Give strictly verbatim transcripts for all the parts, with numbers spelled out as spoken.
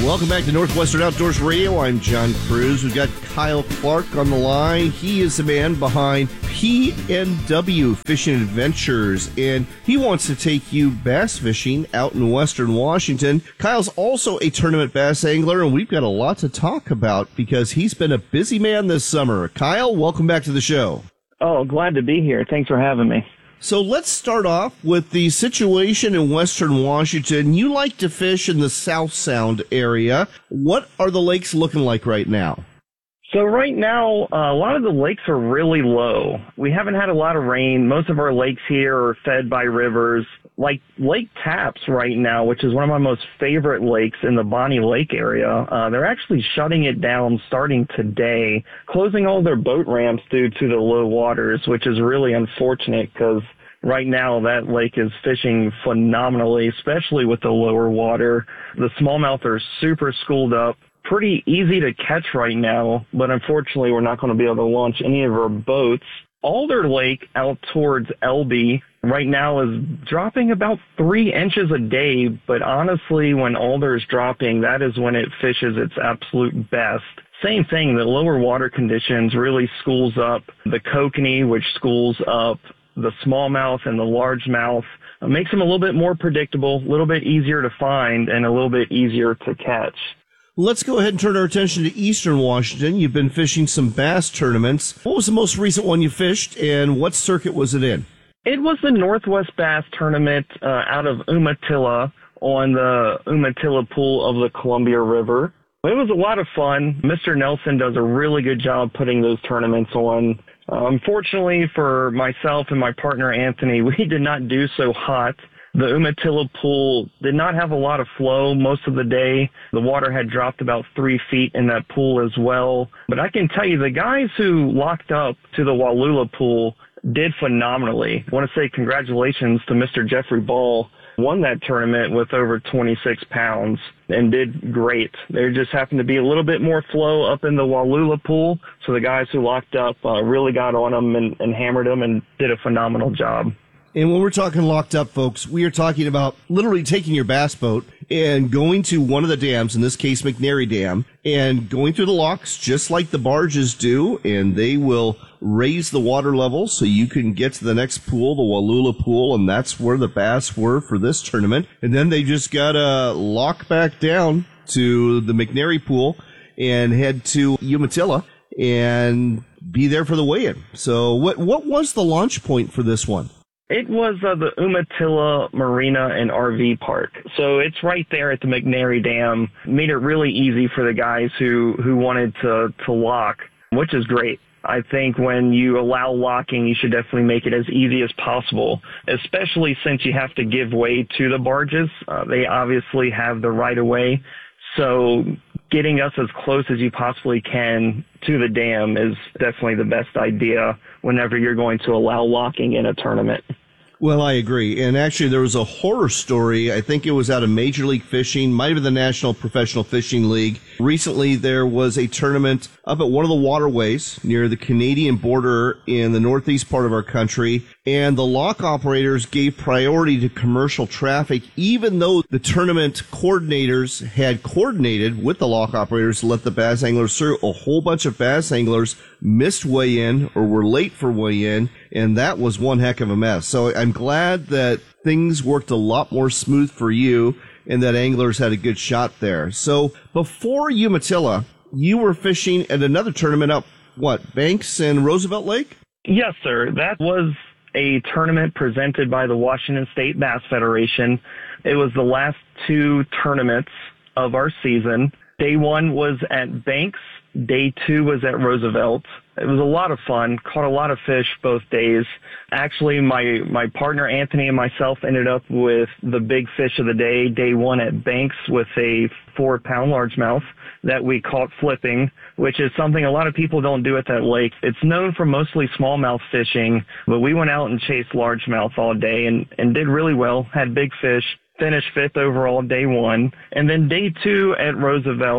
Welcome back to Northwestern Outdoors Radio. I'm John Cruz. We've got Kyle Clark on the line. He is the man behind P N W Fishing Adventures, and he wants to take you bass fishing out in Western Washington. Kyle's also a tournament bass angler, and we've got a lot to talk about because he's been a busy man this summer. Kyle, welcome back to the show. Oh, glad to be here. Thanks for having me. So let's start off with the situation in Western Washington. You like to fish in the South Sound area. What are the lakes looking like right now? So right now, uh, a lot of the lakes are really low. We haven't had a lot of rain. Most of our lakes here are fed by rivers. Like Lake Tapps right now, which is one of my most favorite lakes in the Bonnie Lake area, uh, they're actually shutting it down starting today, closing all their boat ramps due to the low waters, which is really unfortunate because right now that lake is fishing phenomenally, especially with the lower water. The smallmouth are super schooled up. Pretty easy to catch right now, but unfortunately we're not going to be able to launch any of our boats. Alder Lake out towards Elby right now is dropping about three inches a day, but honestly, when Alder is dropping, that is when it fishes its absolute best. Same thing, the lower water conditions really schools up the kokanee, which schools up the smallmouth and the largemouth. It makes them a little bit more predictable, a little bit easier to find, and a little bit easier to catch. Let's go ahead and turn our attention to Eastern Washington. You've been fishing some bass tournaments. What was the most recent one you fished, and what circuit was it in? It was the Northwest Bass Tournament uh, out of Umatilla on the Umatilla Pool of the Columbia River. It was a lot of fun. Mister Nelson does a really good job putting those tournaments on. Uh, unfortunately for myself and my partner Anthony, we did not do so hot. The Umatilla pool did not have a lot of flow most of the day. The water had dropped about three feet in that pool as well. But I can tell you, the guys who locked up to the Wallula pool did phenomenally. I want to say congratulations to Mister Jeffrey Ball. Won that tournament with over twenty-six pounds and did great. There just happened to be a little bit more flow up in the Wallula pool, so the guys who locked up uh, really got on them and, and hammered them and did a phenomenal job. And when we're talking locked up, folks, we are talking about literally taking your bass boat and going to one of the dams, in this case McNary Dam, and going through the locks just like the barges do, and they will raise the water level so you can get to the next pool, the Wallula pool, and that's where the bass were for this tournament. And then they just got to lock back down to the McNary pool and head to Umatilla and be there for the weigh-in. So what what was the launch point for this one? It was uh, the Umatilla Marina and R V Park. So it's right there at the McNary Dam. Made it really easy for the guys who, who wanted to, to lock, which is great. I think when you allow locking, you should definitely make it as easy as possible, especially since you have to give way to the barges. Uh, they obviously have the right of way. So getting us as close as you possibly can to the dam is definitely the best idea whenever you're going to allow locking in a tournament. Well, I agree. And actually, there was a horror story. I think it was out of Major League Fishing, might have been the National Professional Fishing League. Recently, there was a tournament up at one of the waterways near the Canadian border in the northeast part of our country, and the lock operators gave priority to commercial traffic, even though the tournament coordinators had coordinated with the lock operators to let the bass anglers through. A whole bunch of bass anglers missed weigh-in or were late for weigh-in, and that was one heck of a mess. So I'm glad that things worked a lot more smooth for you and that anglers had a good shot there. So before Umatilla, you were fishing at another tournament up, what, Banks and Roosevelt Lake? Yes, sir. That was a tournament presented by the Washington State Bass Federation. It was the last two tournaments of our season. Day one was at Banks. Day two was at Roosevelt. It was a lot of fun. Caught a lot of fish both days. Actually, my, my partner Anthony and myself ended up with the big fish of the day, day one at Banks, with a four-pound largemouth that we caught flipping, which is something a lot of people don't do at that lake. It's known for mostly smallmouth fishing, but we went out and chased largemouth all day and, and did really well, had big fish, finished fifth overall day one. And then day two at Roosevelt,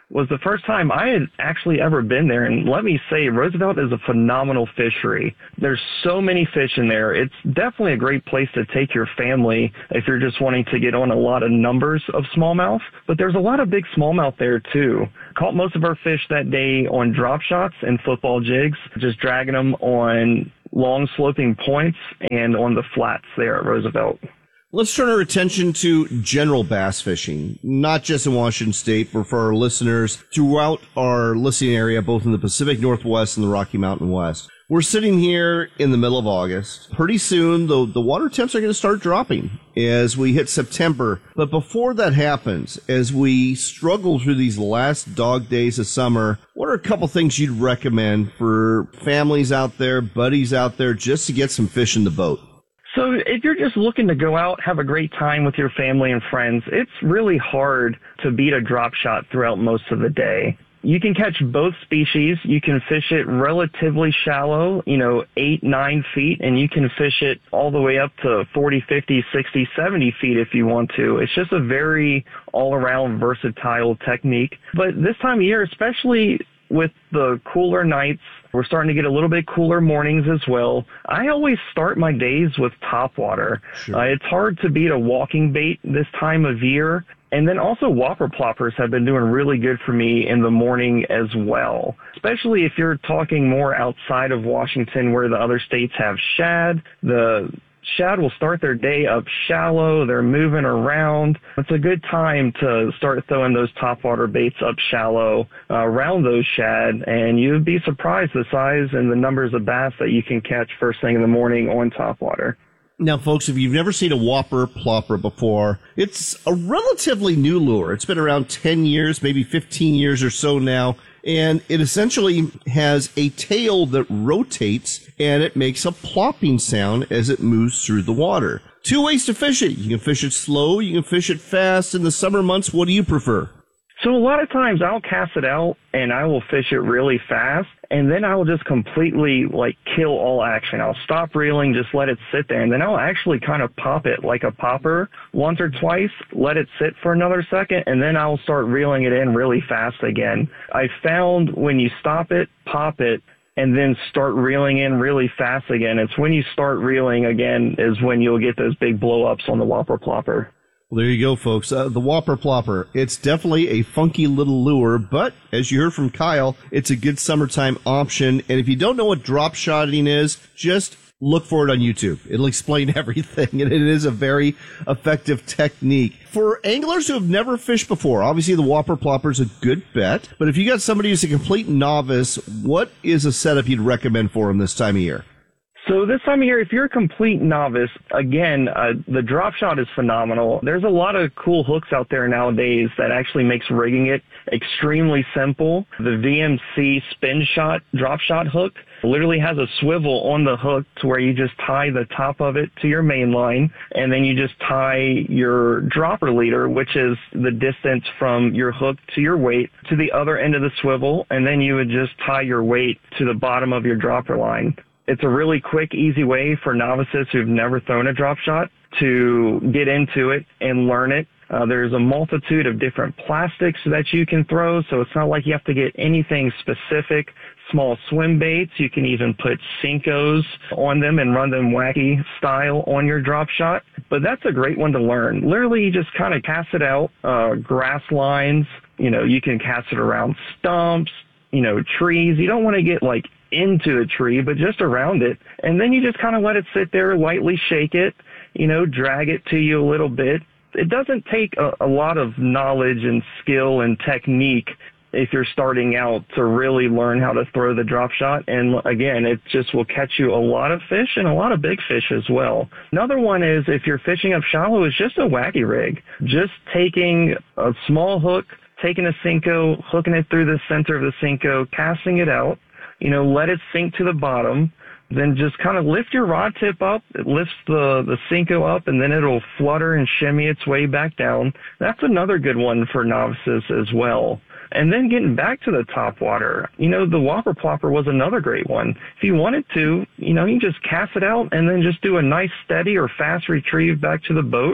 was the first time I had actually ever been there. And let me say, Roosevelt is a phenomenal fishery. There's so many fish in there. It's definitely a great place to take your family if you're just wanting to get on a lot of numbers of smallmouth. But there's a lot of big smallmouth there too. Caught most of our fish that day on drop shots and football jigs, just dragging them on long sloping points and on the flats there at Roosevelt. Let's turn our attention to general bass fishing, not just in Washington State, but for our listeners throughout our listening area, both in the Pacific Northwest and the Rocky Mountain West. We're sitting here in the middle of August. Pretty soon, the, the water temps are going to start dropping as we hit September. But before that happens, as we struggle through these last dog days of summer, what are a couple things you'd recommend for families out there, buddies out there, just to get some fish in the boat? So if you're just looking to go out, have a great time with your family and friends, it's really hard to beat a drop shot throughout most of the day. You can catch both species. You can fish it relatively shallow, you know, eight, nine feet, and you can fish it all the way up to forty, fifty, sixty, seventy feet if you want to. It's just a very all-around versatile technique. But this time of year, especially with the cooler nights, we're starting to get a little bit cooler mornings as well. I always start my days with topwater. Sure. Uh, it's hard to beat a walking bait this time of year. And then also whopper ploppers have been doing really good for me in the morning as well, especially if you're talking more outside of Washington where the other states have shad. The shad will start their day up shallow. They're moving around. It's a good time to start throwing those topwater baits up shallow uh, around those shad, and you'd be surprised the size and the numbers of bass that you can catch first thing in the morning on topwater. Now, folks, if you've never seen a whopper plopper before, it's a relatively new lure. It's been around ten years, maybe fifteen years or so now, and it essentially has a tail that rotates, and it makes a plopping sound as it moves through the water. Two ways to fish it. You can fish it slow, you can fish it fast. In the summer months, what do you prefer? So a lot of times I'll cast it out and I will fish it really fast, and then I will just completely like kill all action. I'll stop reeling, just let it sit there, and then I'll actually kind of pop it like a popper once or twice, let it sit for another second, and then I'll start reeling it in really fast again. I found when you stop it, pop it, and then start reeling in really fast again, it's when you start reeling again is when you'll get those big blow-ups on the whopper plopper. Well, there you go, folks. Uh, the whopper plopper. It's definitely a funky little lure, but as you heard from Kyle, it's a good summertime option. And if you don't know what drop shotting is, just look for it on YouTube. It'll explain everything, and it is a very effective technique. For anglers who have never fished before, obviously the whopper plopper is a good bet. But if you got somebody who's a complete novice, what is a setup you'd recommend for them this time of year? So this time of year, if you're a complete novice, again, uh, the drop shot is phenomenal. There's a lot of cool hooks out there nowadays that actually makes rigging it extremely simple. The V M C spin shot drop shot hook literally has a swivel on the hook to where you just tie the top of it to your main line, and then you just tie your dropper leader, which is the distance from your hook to your weight, to the other end of the swivel, and then you would just tie your weight to the bottom of your dropper line. It's a really quick, easy way for novices who've never thrown a drop shot to get into it and learn it. Uh, there's a multitude of different plastics that you can throw, so it's not like you have to get anything specific. Small swim baits, you can even put Senkos on them and run them wacky style on your drop shot. But that's a great one to learn. Literally, you just kind of cast it out, uh, grass lines, you know, you can cast it around stumps, you know, trees. You don't want to get like into a tree, but just around it. And then you just kind of let it sit there, lightly shake it, you know, drag it to you a little bit. It doesn't take a, a lot of knowledge and skill and technique if you're starting out to really learn how to throw the drop shot. And again, it just will catch you a lot of fish and a lot of big fish as well. Another one is if you're fishing up shallow, is just a wacky rig. Just taking a small hook, taking a Senko, hooking it through the center of the Senko, casting it out, you know, let it sink to the bottom, then just kind of lift your rod tip up. It lifts the, the Senko up, and then it'll flutter and shimmy its way back down. That's another good one for novices as well. And then getting back to the top water, you know, the whopper plopper was another great one. If you wanted to, you know, you just cast it out and then just do a nice steady or fast retrieve back to the boat.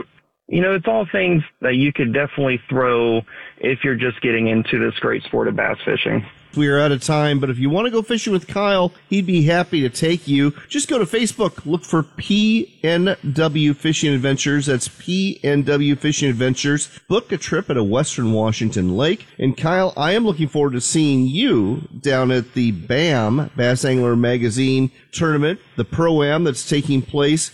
You know, it's all things that you could definitely throw if you're just getting into this great sport of bass fishing. We are out of time, but if you want to go fishing with Kyle, he'd be happy to take you. Just go to Facebook, look for P N W Fishing Adventures. That's P N W Fishing Adventures. Book a trip at a Western Washington lake. And Kyle, I am looking forward to seeing you down at the B A M, Bass Angler Magazine tournament, the Pro-Am that's taking place